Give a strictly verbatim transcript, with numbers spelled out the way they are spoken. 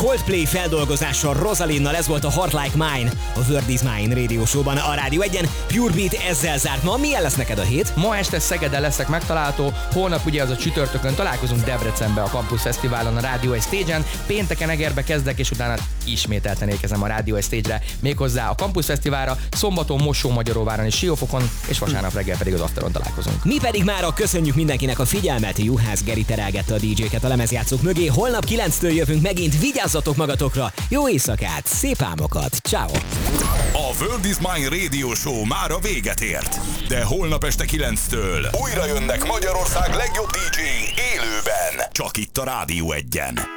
Coldplay feldolgozással Rosalinnal, ez volt a Heart Like Mine a World Is Mine Radio Show-ban a Rádió egyen. Pure Beat ezzel zárt. Ma milyen lesz neked a hét? Ma este Szegeden leszek megtalálható, holnap ugye az a csütörtökön találkozunk Debrecenbe a Campus Fesztiválon a Rádió egy Stage-en, pénteken Egerbe kezdek, és utána ismételten érkezem a Rádió egy Stage-re, méghozzá a Campus Fesztiválra, szombaton Mosó-Magyaróváron és Siófokon, és vasárnap reggel pedig az Afteron találkozunk. Mi pedig mára köszönjük mindenkinek a figyelmet, Juhász Geri terelgette a dé dzséket a lemezjátszók mögé, holnap kilenctől jövünk megint, vigyázzatok magatokra, jó éjszakát, szép álmokat, ciao. A World Is Mine Radio Show már a véget ért, de holnap este kilenctől újra jönnek Magyarország legjobb dé dzséi élőben, csak itt a Rádió egyen.